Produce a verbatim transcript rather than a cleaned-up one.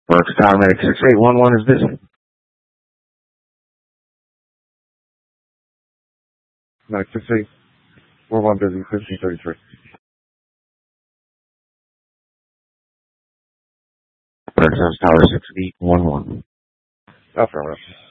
Berks Tower Medic six eight one one is busy. Medic six eight one one busy, fifteen thirty-three. Berks Tower six eight one one. Affirmative.